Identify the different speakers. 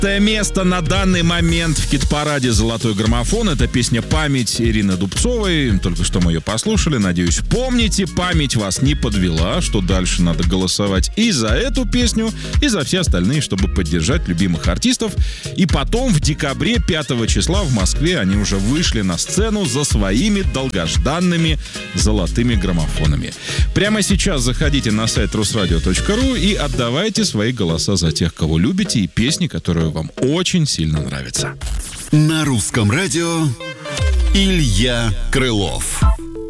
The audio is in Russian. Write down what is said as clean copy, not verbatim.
Speaker 1: 15 место на данный момент в хит-параде «Золотой граммофон». Это песня «Память» Ирины Дубцовой. Только что мы ее послушали. Надеюсь, помните, память вас не подвела, что дальше надо голосовать и за эту песню, и за все остальные, чтобы поддержать любимых артистов. И потом в декабре 5 числа в Москве они уже вышли на сцену за своими долгожданными золотыми граммофонами. Прямо сейчас заходите на сайт rusradio.ru и отдавайте свои голоса за тех, кого любите, и песни, которые вам очень сильно нравятся.
Speaker 2: На русском радио Илья Крылов.